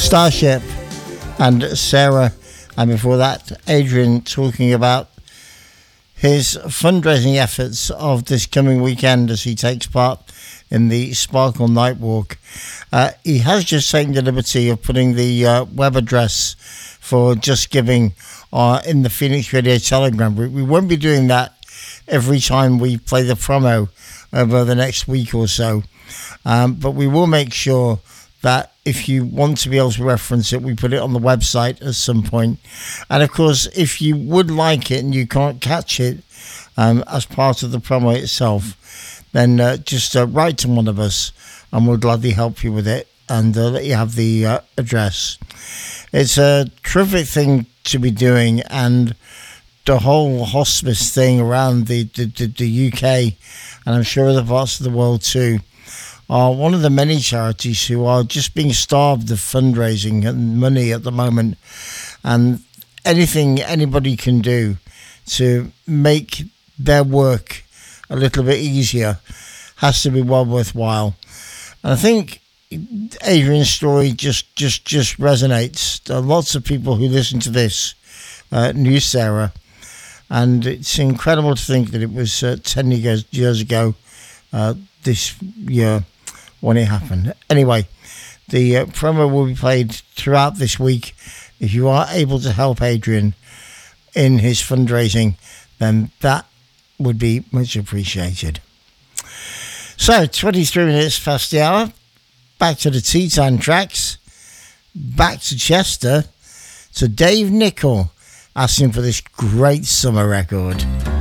Starship and Sarah, and before that Adrian talking about his fundraising efforts of this coming weekend as he takes part in the Sparkle Night Walk. He has just taken the liberty of putting the web address for Just Giving in the Phoenix Radio Telegram group. We won't be doing that every time we play the promo over the next week or so, but we will make sure that if you want to be able to reference it, we put it on the website at some point. And of course, if you would like it and you can't catch it as part of the promo itself, then just write to one of us and we'll gladly help you with it and let you have the address. It's a terrific thing to be doing, and the whole hospice thing around the UK, and I'm sure other parts of the world too, are one of the many charities who are just being starved of fundraising and money at the moment. And anything anybody can do to make their work a little bit easier has to be well worthwhile. And I think Adrian's story just resonates. There are lots of people who listen to this knew Sarah, and it's incredible to think that it was 10 years ago this year when it happened. Anyway, the promo will be played throughout this week. If you are able to help Adrian in his fundraising, then that would be much appreciated. So, 23 minutes past the hour. Back to the Tea Time tracks. Back to Chester. To Dave Nichol asking for this great summer record.